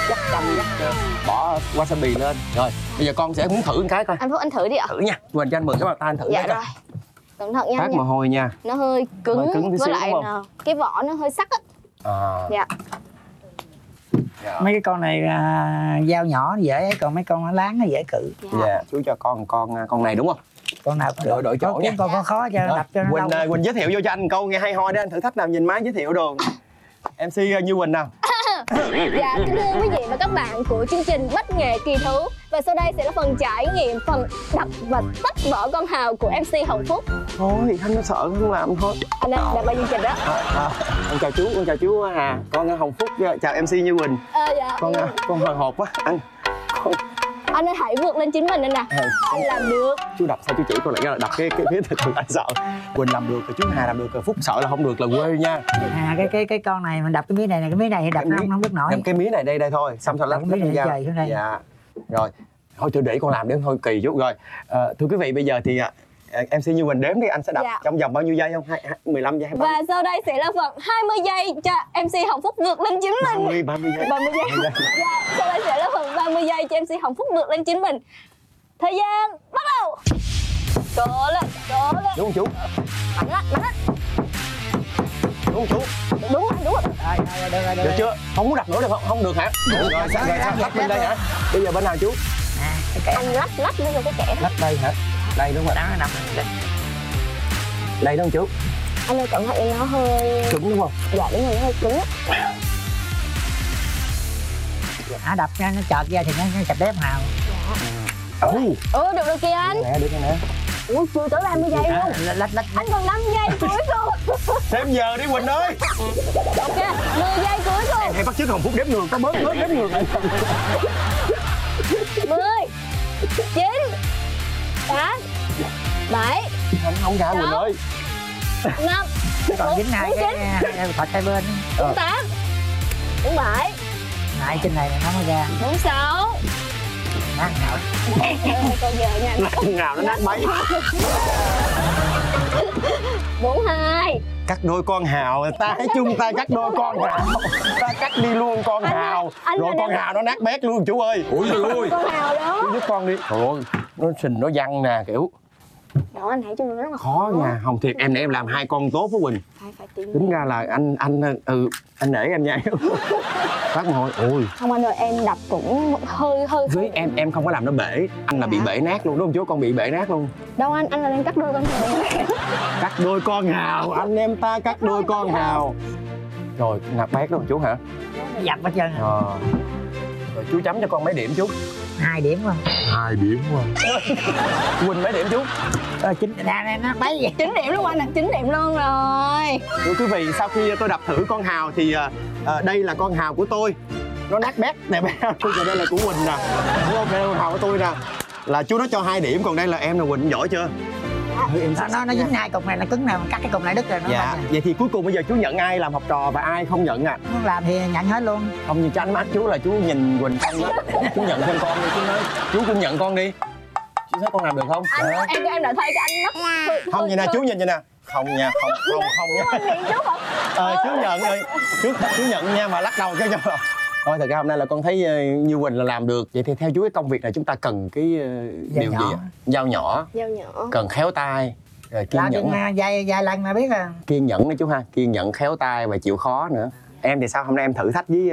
dắt chanh dắt bỏ wasabi lên. Rồi bây giờ con sẽ muốn thử một cái coi. Anh Phúc anh thử đi ạ. Thử nha, Quỳnh cho anh mượn cái bàn tay anh thử. Dạ nha. rồi. Cẩn thận nha. Phát mồ hôi nha. Nó hơi cứng, Hơi cứng tí với xíu, lại đúng không? cái vỏ nó hơi sắc á. Dạ. Mấy cái con này dao nhỏ dễ, còn mấy con láng nó dễ cự. Dạ, chú cho con này đúng không? Con nào đổi chỗ nha. con khó cho đập cho nó Quỳnh, Quỳnh giới thiệu vô cho anh câu nghe hay ho để anh thử thách nào, nhìn máy giới thiệu đồ. MC Như Quỳnh nào. Dạ, kính thưa quý vị và các bạn của chương trình Bách Nghệ Kỳ Thú. Và sau đây sẽ là phần trải nghiệm, phần đập và tách vỏ con hào của MC Hồng Phúc. Thôi, Thanh nó sợ không làm thôi. Anh ơi, là bao nhiêu trình đó? Con chào chú Hà, con Hồng Phúc, chào MC Như Quỳnh. Dạ. Con hồi hộp quá, Anh ơi, hãy vượt lên chính mình anh nè. Anh làm được. Chú đập sao chú chỉ con lại ra đập cái thực anh sợ. Quỳnh làm được rồi, chú Hà làm được rồi, Phúc sợ là không được là quê nha. Cái con này mình đập cái mía này nè, cái mía này thì đập nó không biết nổi. Cái mía này đây thôi, xong rồi lắp cái mía này xuống đây. Dạ. Rồi, thôi tôi để con làm đến thôi kỳ chút rồi. Thưa quý vị, bây giờ thì MC Như Quỳnh đếm đi, anh sẽ đập trong vòng bao nhiêu giây không? 15 giây hay 30? Và sau đây sẽ là phần 20 giây cho MC Hồng Phúc vượt lên chính mình. 30 giây. 30 giây. Dạ, sau đây sẽ là phần 30 giây cho MC Hồng Phúc vượt lên chính mình. Thời gian bắt đầu. Cố lên. Đúng không chú? Mạnh á. Đúng không chú? Đúng rồi. Được chưa? Không muốn đập nữa được không? Không được hả? Rồi sao lắp bên đây hả? Bây giờ bên nào chú? Anh lắp nữa rồi cái kẻ đó. Lắp đây hả? Đây đúng rồi. Đó nó nằm đây. Đây đúng không chú? Anh ơi, cẩn thận nó hơi Cứng đúng không? dạ đúng rồi, nó hơi cứng á. Đập cho nó chọt ra thì nó chập đép hào. Được kìa anh. Được nè. Ui, chưa tới 30 giây luôn. Anh còn 5 giây cuối cùng. Xem giờ đi Quỳnh ơi. Ok, 10 giây cuối cùng. Hãy bắt chước Hồng Phúc đếm ngược, có bớt đếm ngược. 10 9 8 7 Anh không ra Quỳnh ơi. 5 Còn dính hai cái Phật hai bên. 8 7 Này trên này nó mới ra. 6 Nát ngạo. Còn giờ nha. Nào nó nát bấy. 42 Cắt đôi con hào, ta hãy chung tay cắt đôi con hào. Ta cắt đi luôn con hào. Rồi con hào nó nát bét luôn chú ơi. Ui giời ơi. con hào đó. Chú giúp con đi. Trời ơi, nó sình nó văng nè kiểu. Đó, anh hãy chung nó rất là Khó nha, không thiệt em để em làm 2 con tốt với Quỳnh. phải tìm. Tính ra là anh nể em nha. Phát mồ hôi. Ui. Không anh ơi, em đập cũng hơi Với em không có làm nó bể, anh là bị bể nát luôn đúng không chú? Con bị bể nát luôn. đâu anh là đang cắt đôi con hào. Cắt đôi con hào, anh em ta cắt đôi con hào. Rồi nạp bét đó chú hả? Dập hết trơn. Rồi chú chấm cho con mấy điểm chú? 2 điểm luôn. 2 điểm quá. Quỳnh mấy điểm chú? 9 này nó bấy vậy. 9 điểm luôn anh ạ, 9 điểm luôn rồi. Thưa quý vị, sau khi tôi đập thử con hào thì đây là con hào của tôi. Nó nát bét nè, còn đây là của Quỳnh nè. Đúng không? Đây là con hào của tôi nè. Là chú nó cho 2 điểm, còn đây là em là Quỳnh, giỏi chưa? Nó dính hai cục này là cứng nè, cắt cái cục này đứt rồi nó. Dạ, vậy thì cuối cùng bây giờ chú nhận ai làm học trò và ai không nhận à? Muốn làm thì nhận hết luôn. Không, như tranh mắt chú là chú nhìn Quỳnh không đó. Chú nhận thêm con đi, chú nói chú cũng nhận con đi. Chú thấy con làm được không? Em đã thay cho anh mất. Không vậy nè, chú nhìn vậy nè. Không nha, không nha. Chú nhận rồi, chú nhận nha, mà lắc đầu cái cho. Thôi thật ra hôm nay là con thấy Như Quỳnh là làm được. Vậy thì theo chú cái công việc này chúng ta cần cái điều gì ạ? Dao nhỏ. Cần khéo tay. Rồi kiên nhẫn. Vài lần là biết à. Kiên nhẫn nữa chú ha, kiên nhẫn khéo tay và chịu khó nữa. Em thì sao, hôm nay em thử thách với